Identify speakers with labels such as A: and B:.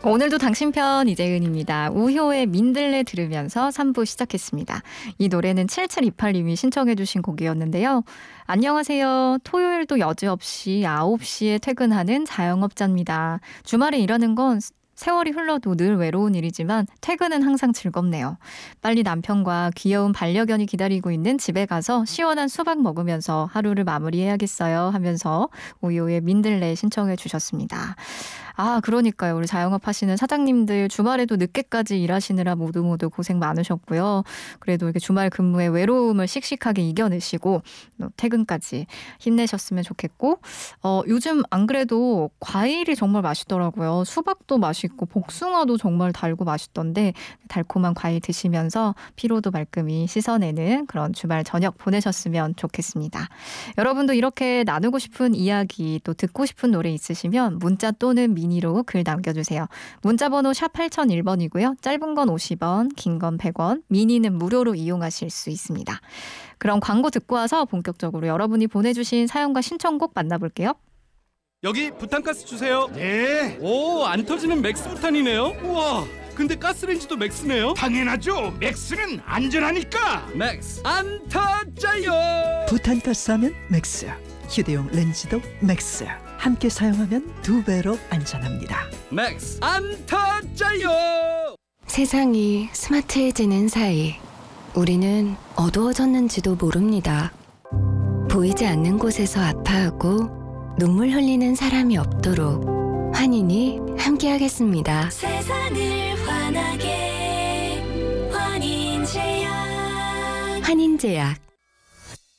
A: 오늘도 당신 편 이재은입니다. 우효의 민들레 들으면서 3부 시작했습니다. 이 노래는 7728님이 신청해 주신 곡이었는데요. 안녕하세요. 토요일도 여지없이 9시에 퇴근하는 자영업자입니다. 주말에 일하는 건 세월이 흘러도 늘 외로운 일이지만 퇴근은 항상 즐겁네요. 빨리 남편과 귀여운 반려견이 기다리고 있는 집에 가서 시원한 수박 먹으면서 하루를 마무리해야겠어요 하면서 우효의 민들레 신청해 주셨습니다. 그러니까요. 우리 자영업 하시는 사장님들 주말에도 늦게까지 일하시느라 모두 고생 많으셨고요. 그래도 이렇게 주말 근무의 외로움을 씩씩하게 이겨내시고 퇴근까지 힘내셨으면 좋겠고 요즘 안 그래도 과일이 정말 맛있더라고요. 수박도 맛있고 복숭아도 정말 달고 맛있던데 달콤한 과일 드시면서 피로도 말끔히 씻어내는 그런 주말 저녁 보내셨으면 좋겠습니다. 여러분도 이렇게 나누고 싶은 이야기 또 듣고 싶은 노래 있으시면 문자 또는 미니로 글 남겨주세요. 문자번호 샵 8001번이고요. 짧은 건 50원, 긴 건 100원, 미니는 무료로 이용하실 수 있습니다. 그럼 광고 듣고 와서 본격적으로 여러분이 보내주신 사연과 신청곡 만나볼게요.
B: 여기 부탄가스 주세요.
C: 네.
B: 오, 안 터지는 맥스 부탄이네요. 우와, 근데 가스레인지도 맥스네요.
C: 당연하죠. 맥스는 안전하니까.
B: 맥스 안 터져요.
D: 부탄가스 하면 맥스, 휴대용 렌즈도 맥스. 함께 사용하면 2배로 안전합니다.
B: 맥스 안 터져요.
E: 세상이 스마트해지는 사이 우리는 어두워졌는지도 모릅니다. 보이지 않는 곳에서 아파하고 눈물 흘리는 사람이 없도록 환인이 함께하겠습니다.
F: 세상을 환하게 환인제약.
E: 환인제약